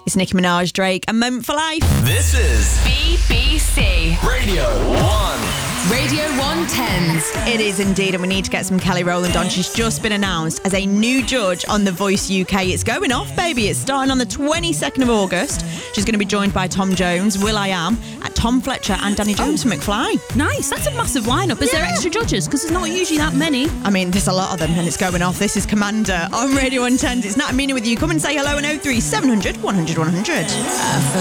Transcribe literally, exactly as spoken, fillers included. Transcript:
It's Nicki Minaj, Drake, and Moment for Life. This is B B C Radio one. Radio one Tens. It is indeed, and we need to get some Kelly Rowland on. She's just been announced as a new judge on The Voice U K. It's going off, baby. It's starting on the twenty-second of August. She's going to be joined by Tom Jones, will.i.am, at Tom Fletcher and Danny Jones from McFly. Nice. That's a massive lineup. Is Yeah. there extra judges? Because there's not usually that many. I mean, there's a lot of them, and it's going off. This is Commander on Radio one ten. It's Nat and Mina with you. Come and say hello on oh three seven hundred one hundred one hundred. I feel